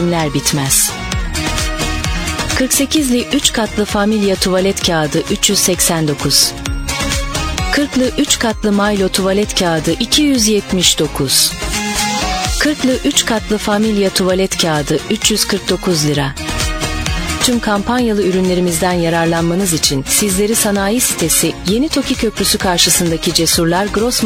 bitmez. 48'li 3 katlı Familya tuvalet kağıdı 389. 40'lı 3 katlı Milo tuvalet kağıdı 279. 40'lı 3 katlı Familya tuvalet kağıdı 349 lira. Tüm kampanyalı ürünlerimizden yararlanmanız için sizleri sanayi sitesi Yeni Toki Köprüsü karşısındaki Cesurlar Grossman